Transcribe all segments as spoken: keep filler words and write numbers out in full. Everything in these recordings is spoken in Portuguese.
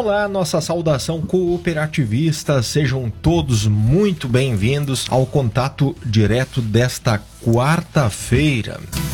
Olá, nossa saudação cooperativista, sejam todos muito bem-vindos ao contato direto desta quarta-feira.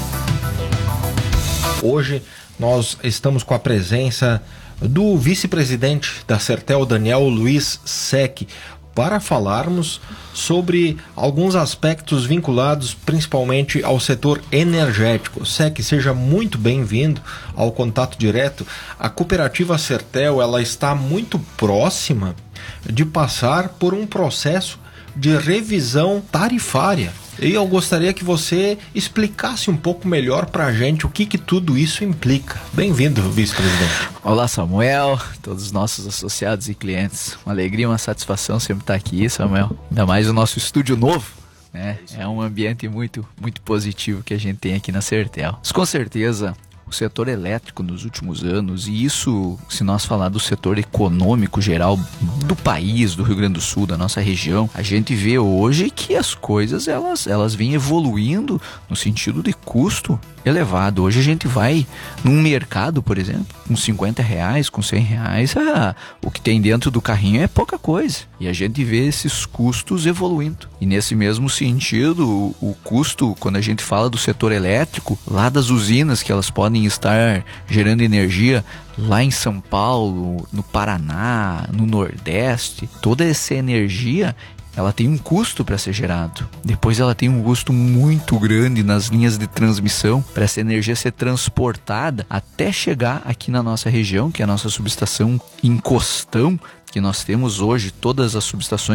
Hoje nós estamos com a presença do vice-presidente da Sertel, Daniel Luiz Sec, para falarmos sobre alguns aspectos vinculados principalmente ao setor energético. Sec, seja muito bem-vindo ao contato direto. A cooperativa Sertel, ela está muito próxima de passar por um processo de revisão tarifária. E eu gostaria que você explicasse um pouco melhor para a gente o que, que tudo isso implica. Bem-vindo, vice-presidente. Olá, Samuel, todos os nossos associados e clientes. Uma alegria, uma satisfação sempre estar aqui, Samuel. Ainda mais o nosso estúdio novo, né? É um ambiente muito, muito positivo que a gente tem aqui na Sertel. Mas com certeza, o setor elétrico nos últimos anos, e isso se nós falar do setor econômico geral do país, do Rio Grande do Sul, da nossa região, a gente vê hoje que as coisas elas, elas vêm evoluindo no sentido de custo elevado. Hoje a gente vai num mercado, por exemplo, com cinquenta reais, com cem reais, ah, o que tem dentro do carrinho é pouca coisa. E a gente vê esses custos evoluindo. E nesse mesmo sentido, o, o custo, quando a gente fala do setor elétrico, lá das usinas que elas podem estar gerando energia lá em São Paulo, no Paraná, no Nordeste, toda essa energia ela tem um custo para ser gerado. Depois ela tem um custo muito grande nas linhas de transmissão para essa energia ser transportada até chegar aqui na nossa região, que é a nossa subestação em Costão, que nós temos hoje todas as subestações